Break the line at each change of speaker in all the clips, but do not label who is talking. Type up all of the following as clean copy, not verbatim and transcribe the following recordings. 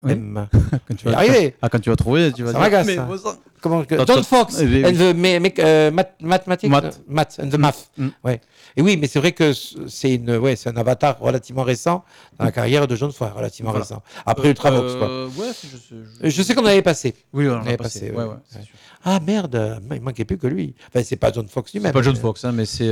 Oui.
M.
Quand tu
vas arriver.
Quand tu vas trouver, tu vas
ça
dire.
m'agace.
Mais
Ça.
bon sang.
Comment que... John Fox and the mathematics. Math and the math. Ouais. Et oui, mais c'est vrai que c'est un avatar relativement récent dans la carrière de John Fox, relativement récent. Après Ultravox, quoi.
Ouais,
je sais qu'on avait passé.
Oui, on avait passé. Ouais.
Ah merde, il manquait plus que lui. Enfin, c'est pas John Fox lui-même.
C'est pas John Fox, mais c'est.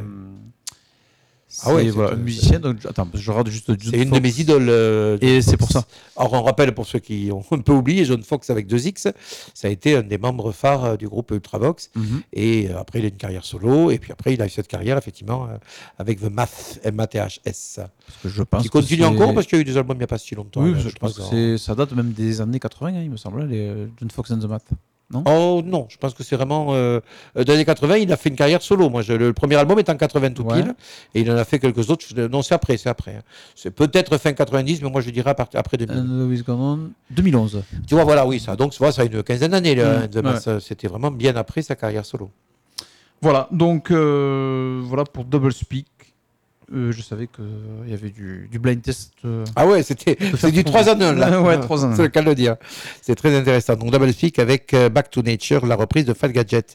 C'est un musicien. Donc, attends, je regarde juste John Fox.
C'est une de mes idoles.
Et c'est pour ça.
Alors, on rappelle pour ceux qui ont un peu oublié, John Fox avec 2X, ça a été un des membres phares du groupe Ultravox. Et après, il a une carrière solo. Et puis après, il a eu cette carrière, effectivement, avec The Math, M-A-T-H-S.
Parce que je pense
qui continue encore parce qu'il y a eu des albums il n'y a pas si longtemps.
Oui, je pense que ça date même des années 80, il me semble, les John Fox and the Math. Non
oh non, je pense que c'est vraiment dans les années 80, il a fait une carrière solo. Moi, le premier album est en 80 tout pile, et il en a fait quelques autres. Non, c'est après. C'est peut-être fin 90, mais moi je dirais après 2000.
2011.
Tu vois, voilà, oui, ça. Donc, tu vois, ça a une quinzaine d'années. C'était vraiment bien après sa carrière solo.
Voilà, donc voilà pour Double Speak. Je savais qu'il y avait du blind test.
Ah ouais, c'est du 3 en 1 là.
Ouais, 3 en 1.
C'est le cas de le dire. C'est très intéressant. Donc Double Speak avec Back to Nature, la reprise de Fat Gadget.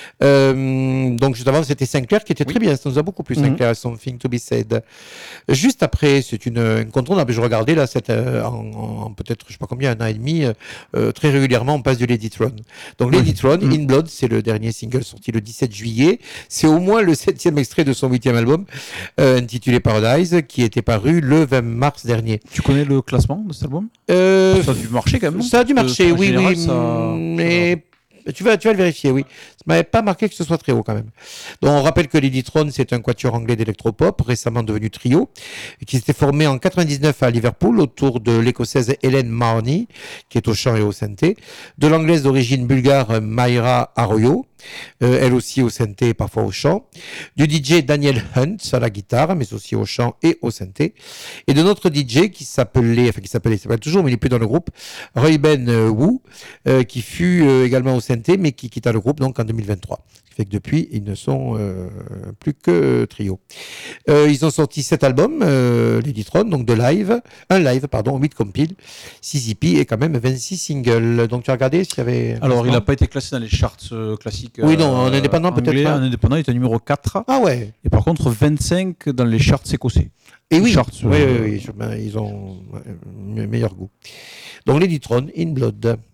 Donc juste avant, c'était Sinclair qui était très bien. Ça nous a beaucoup plu, Sinclair, Something to be Said. Juste après, c'est une incontournable. Je regardais là, en peut-être, je sais pas combien, un an et demi, très régulièrement, on passe de Lady Tron. Donc Lady Tron, In Blood, c'est le dernier single sorti le 17 juillet. C'est au moins le 7e extrait de son 8e album. Intitulé Paradise, qui était paru le 20 mars dernier.
Tu connais le classement de cet album ? Ça a dû marcher quand même.
Ça a dû marcher, oui. Mais tu vas le vérifier, oui. Ça m'avait pas marqué que ce soit très haut quand même. Donc on rappelle que Lady Tron, c'est un quatuor anglais d'électropop, récemment devenu trio, qui s'était formé en 99 à Liverpool autour de l'écossaise Hélène Marnie, qui est au chant et au synthé, de l'anglaise d'origine bulgare Mayra Arroyo, elle aussi au synthé et parfois au chant, du DJ Daniel Hunt à la guitare, mais aussi au chant et au synthé, et de notre DJ qui s'appelle toujours, mais il n'est plus dans le groupe, Roy Ben Wu, qui fut également au synthé, mais qui quitta le groupe donc en 2023. Ce qui fait que depuis, ils ne sont plus que trio. Ils ont sorti 7 albums, Lady Tron, donc un live, 8 compiles, 6 EP et quand même 26 singles. Donc tu as regardé s'il y avait...
Alors il n'a pas été classé dans les charts classiques.
Oui, non, en indépendant peut-être pas.
En indépendant, il était numéro 4.
Ah ouais.
Et par contre, 25 dans les charts écossais.
Et oui, ils ont meilleur goût. Donc Lady Tron, In Blood.